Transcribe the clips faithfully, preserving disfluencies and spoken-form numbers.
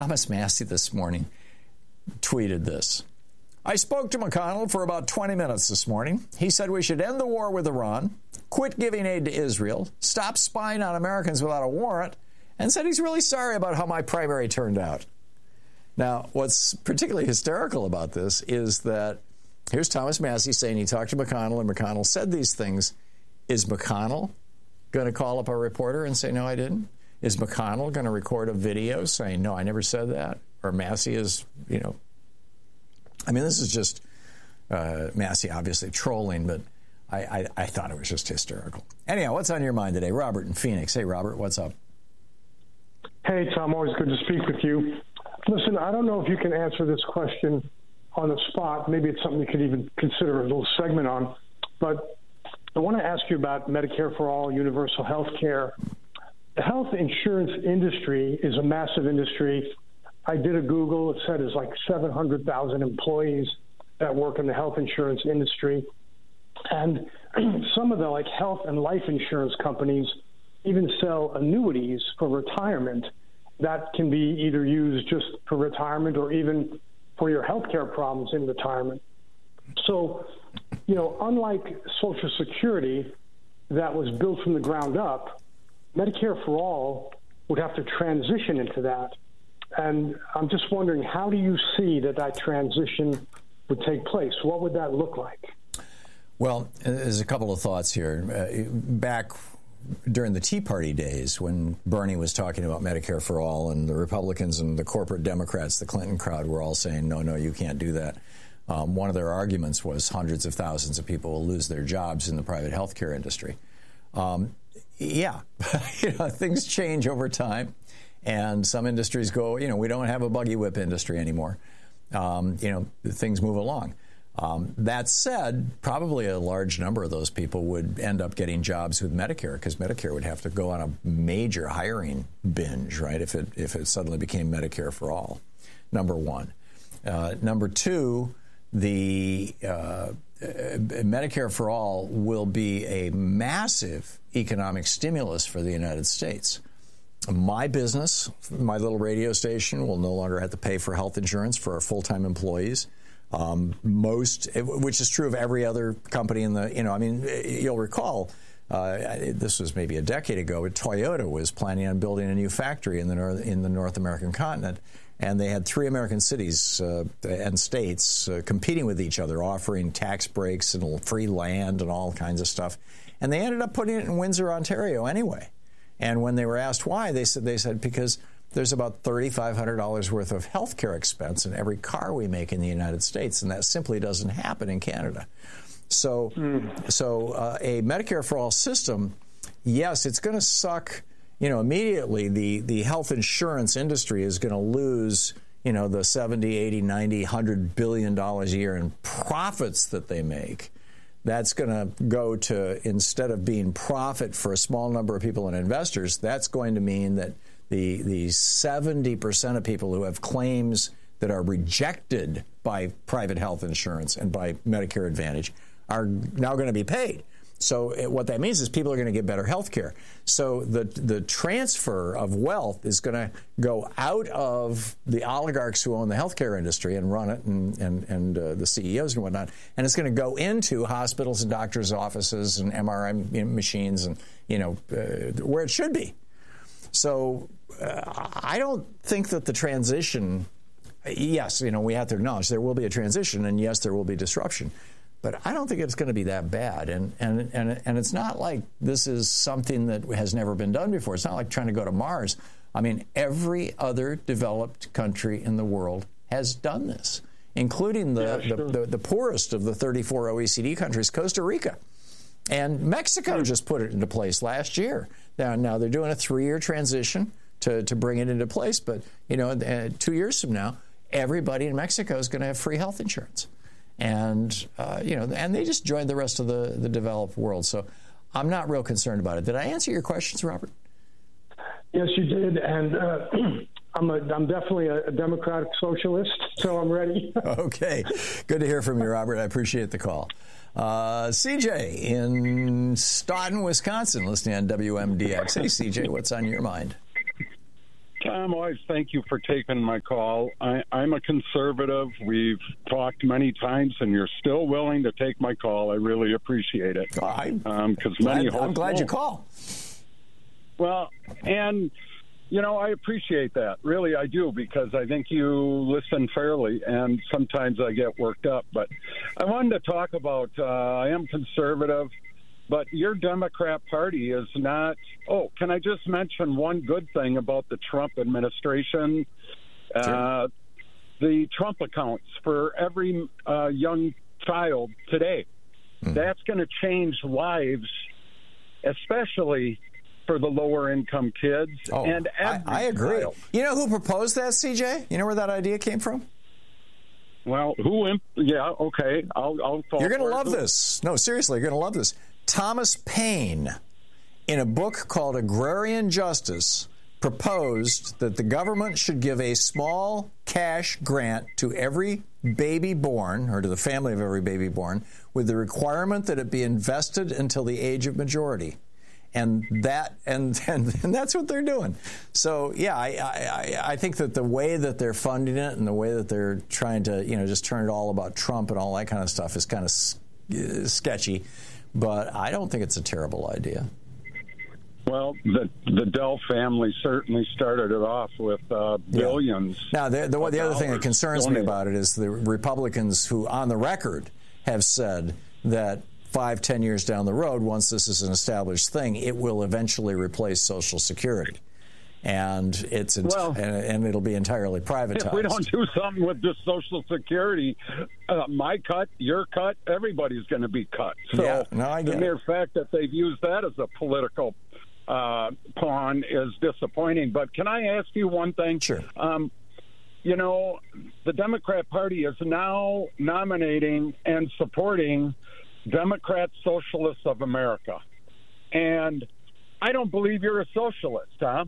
Thomas Massie this morning tweeted this. I spoke to McConnell for about twenty minutes this morning. He said we should end the war with Iran, quit giving aid to Israel, stop spying on Americans without a warrant, and said he's really sorry about how my primary turned out. Now, what's particularly hysterical about this is that here's Thomas Massie saying he talked to McConnell and McConnell said these things. Is McConnell going to call up a reporter and say, no, I didn't? Is McConnell going to record a video saying, no, I never said that? Or Massie is, you know, I mean, this is just uh, Massie obviously trolling, but I, I, I thought it was just hysterical. Anyhow, what's on your mind today? Robert in Phoenix. Hey, Robert, what's up? Hey, Tom, always good to speak with you. Listen, I don't know if you can answer this question on the spot. Maybe it's something you could even consider a little segment on. But I want to ask you about Medicare for All, universal health care. The health insurance industry is a massive industry. I did a Google. It said it's like seven hundred thousand employees that work in the health insurance industry. And some of the like health and life insurance companies even sell annuities for retirement that can be either used just for retirement or even for your health care problems in retirement. So, you know, unlike Social Security that was built from the ground up, Medicare for All would have to transition into that. And I'm just wondering, how do you see that that transition would take place? What would that look like? Well, there's a couple of thoughts here. Uh, back during the Tea Party days, when Bernie was talking about Medicare for All and the Republicans and the corporate Democrats, the Clinton crowd, were all saying, no, no, you can't do that. Um, one of their arguments was hundreds of thousands of people will lose their jobs in the private health care industry. Um, yeah, you know, things change over time. And some industries go, you know, we don't have a buggy whip industry anymore. Um, you know, things move along. Um, that said, probably a large number of those people would end up getting jobs with Medicare because Medicare would have to go on a major hiring binge, right, if it if it suddenly became Medicare for All, number one. Uh, number two, the uh, Medicare for All will be a massive economic stimulus for the United States. My business, my little radio station, will no longer have to pay for health insurance for our full-time employees. Um, most, which is true of every other company in the, you know, I mean, you'll recall, uh, this was maybe a decade ago, but Toyota was planning on building a new factory in the North, in the North American continent. And they had three American cities uh, and states uh, competing with each other, offering tax breaks and free land and all kinds of stuff. And they ended up putting it in Windsor, Ontario anyway. And when they were asked why, they said, they said because there's about three thousand five hundred dollars worth of health care expense in every car we make in the United States, and that simply doesn't happen in Canada. So, mm. so uh, a Medicare for All system, yes, it's going to suck. You know, immediately the, the health insurance industry is going to lose, you know, the seventy, eighty, ninety, one hundred billion dollars a year in profits that they make. That's going to go to, instead of being profit for a small number of people and investors, that's going to mean that the the seventy percent of people who have claims that are rejected by private health insurance and by Medicare Advantage are now going to be paid. So it, what that means is people are going to get better health care. So the the transfer of wealth is going to go out of the oligarchs who own the healthcare industry and run it, and and, and uh, the C E Os and whatnot, and it's going to go into hospitals and doctors' offices and M R I machines and, you know, uh, where it should be. So uh, I don't think that the transition, yes, you know, we have to acknowledge there will be a transition, and yes, there will be disruption. But I don't think it's going to be that bad. And, and, and, and it's not like this is something that has never been done before. It's not like trying to go to Mars. I mean, every other developed country in the world has done this, including the, yeah, sure. the, the, the poorest of the thirty-four O E C D countries, Costa Rica. And Mexico mm. just put it into place last year. Now, now they're doing a three-year transition to, to bring it into place. But, you know, uh, two years from now, everybody in Mexico is going to have free health insurance. And, uh, you know, and they just joined the rest of the, the developed world. So I'm not real concerned about it. Did I answer your questions, Robert? Yes, you did. And uh, I'm, a, I'm definitely a democratic socialist, so I'm ready. Okay. Good to hear from you, Robert. I appreciate the call. Uh, C J in Stoughton, Wisconsin, listening on W M D X. Hey, C J, what's on your mind? Tom, always thank you for taking my call. I, I'm a conservative. We've talked many times, and you're still willing to take my call. I really appreciate it. Oh, I, um, glad, many I'm glad won't. you call. Well, and, you know, I appreciate that. Really, I do, because I think you listen fairly, and sometimes I get worked up. But I wanted to talk about, uh, I am conservative, but your Democrat Party is not. Oh, can I just mention one good thing about the Trump administration? Sure. Uh, the Trump accounts for every uh, young child today. Mm. That's going to change lives, especially for the lower income kids. Oh, and I, I agree. child. You know who proposed that, C J? You know where that idea came from? Well, who? Imp- yeah, okay. I'll. I'll fall You're going to for it. love this. No, seriously, you're going to love this. Thomas Paine, in a book called Agrarian Justice, proposed that the government should give a small cash grant to every baby born, or to the family of every baby born, with the requirement that it be invested until the age of majority. And that and, and and that's what they're doing. So yeah, I, I I think that the way that they're funding it and the way that they're trying to you know just turn it all about Trump and all that kind of stuff is kind of sketchy. But I don't think it's a terrible idea. Well, the the Dell family certainly started it off with uh, billions. Yeah. Now, the, the, the other thing that concerns donated. me about it is the Republicans who, on the record, have said that five, ten years down the road, once this is an established thing, it will eventually replace Social Security. And it's ent- well, and, and it'll be entirely privatized. If we don't do something with this Social Security, uh, my cut, your cut, everybody's going to be cut. So yeah, no, I get the mere fact that they've used that as a political uh, pawn is disappointing. But can I ask you one thing? Sure. Um, you know, the Democrat Party is now nominating and supporting Democrat Socialists of America. And I don't believe you're a socialist, huh?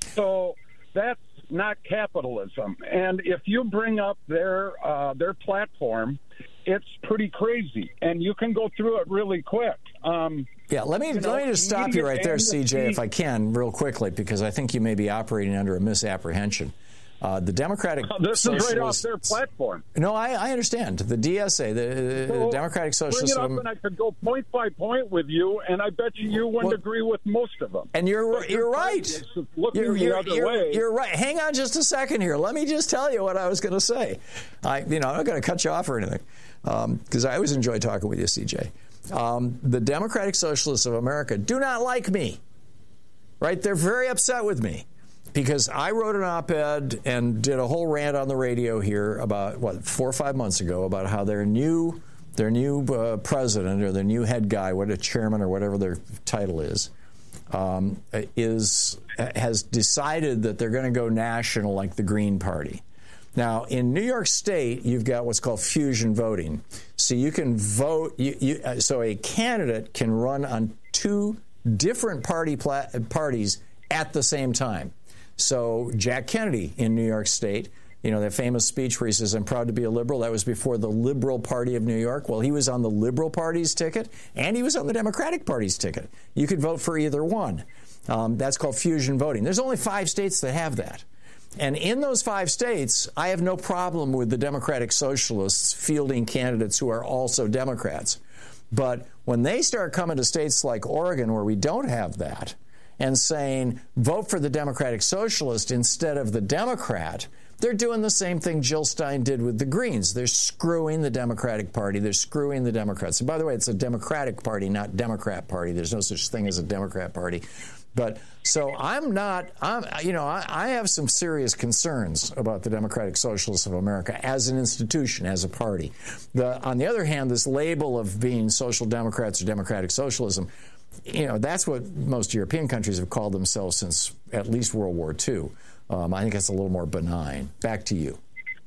So that's not capitalism. And if you bring up their uh, their platform, it's pretty crazy. And you can go through it really quick. Um, yeah, let me, you know, let me just stop you right there, C J, if I can, real quickly, because I think you may be operating under a misapprehension. Uh, the Democratic this Socialists, is right off their platform. No, I, I understand. The D S A, the, so the Democratic Socialists. Bring it up, and I could go point by point with you, and I bet you you wouldn't well, agree with most of them. And you're but you're right. Looking you're, the you're, other you're, way. You're right. Hang on just a second here. Let me just tell you what I was going to say. I, you know, I'm not going to cut you off or anything, because um, I always enjoy talking with you, C J. Um, the Democratic Socialists of America do not like me. Right? They're very upset with me. Because I wrote an op-ed and did a whole rant on the radio here about, what, four or five months ago about how their new their new uh, president or their new head guy, what a chairman or whatever their title is, um, is has decided that they're going to go national like the Green Party. Now, in New York State, you've got what's called fusion voting. So you can vote, you, you, uh, so a candidate can run on two different party pla- parties at the same time. So Jack Kennedy in New York State, you know, that famous speech where he says, I'm proud to be a liberal. That was before the Liberal Party of New York. Well, he was on the Liberal Party's ticket and he was on the Democratic Party's ticket. You could vote for either one. Um, that's called fusion voting. There's only five states that have that. And in those five states, I have no problem with the Democratic Socialists fielding candidates who are also Democrats. But when they start coming to states like Oregon where we don't have that, and saying, vote for the Democratic Socialist instead of the Democrat, they're doing the same thing Jill Stein did with the Greens. They're screwing the Democratic Party. They're screwing the Democrats. And by the way, it's a Democratic Party, not Democrat Party. There's no such thing as a Democrat Party. But so I'm not, I'm, you know, I, I have some serious concerns about the Democratic Socialists of America as an institution, as a party. The, on the other hand, this label of being social democrats or democratic socialism, you know, that's what most European countries have called themselves since at least World War Two. Um, I think it's a little more benign. Back to you.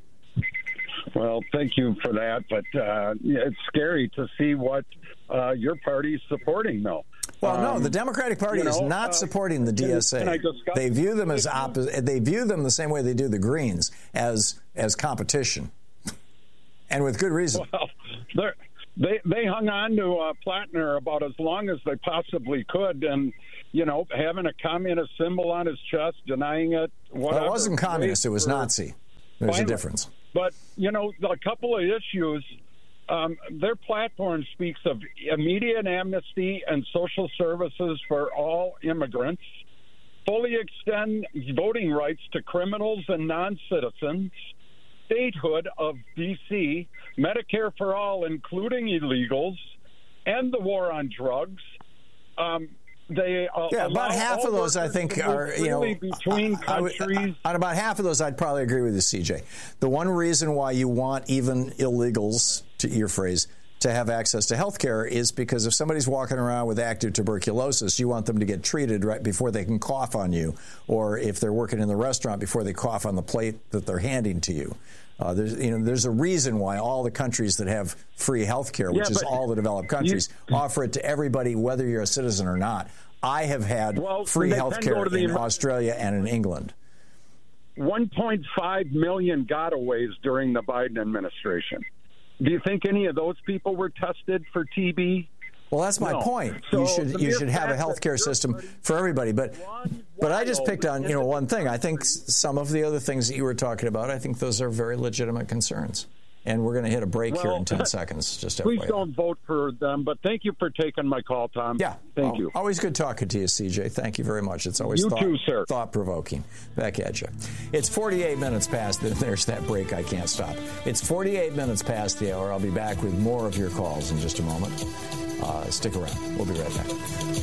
Well, thank you for that. But uh, it's scary to see what uh, your party's supporting, though. Well, no, um, the Democratic Party you know, is not uh, supporting the D S A. They view them as opposite. They view them the same way they do the Greens, as as competition, and with good reason. Well, they they hung on to uh, Plattner about as long as they possibly could, and you know, having a communist symbol on his chest, denying it, whatever. Well, it wasn't communist, it was Nazi. There's Finally. a difference. But, you know, a couple of issues, um, their platform speaks of immediate amnesty and social services for all immigrants, fully extend voting rights to criminals and non-citizens, statehood of D C, Medicare for all, including illegals, and the war on drugs. Um, they uh, yeah, about half of those I think are, you know, between countries. On about half of those, I'd probably agree with you, C J. The one reason why you want even illegals, to your phrase, to have access to health care is because if somebody's walking around with active tuberculosis, you want them to get treated right before they can cough on you, or if they're working in the restaurant, before they cough on the plate that they're handing to you. Uh, there's, you know, there's a reason why all the countries that have free health care, which yeah, is all the developed countries, you, offer it to everybody, whether you're a citizen or not. I have had well, free health care in the, Australia and in England. one point five million gotaways during the Biden administration. Do you think any of those people were tested for T B? Well, that's my no. point. So you should you should have a health care system for everybody. But but I just picked on, you know, one thing. I think some of the other things that you were talking about, I think those are very legitimate concerns. And we're going to hit a break well, here in ten seconds. Just please F Y I. Don't vote for them. But thank you for taking my call, Tom. Yeah. Thank oh, you. Always good talking to you, C J. Thank you very much. It's always you thought, too, sir. thought-provoking. Back at you. It's forty-eight minutes past. There's that break. I can't stop. It's forty-eight minutes past the hour. I'll be back with more of your calls in just a moment. Uh, stick around. We'll be right back.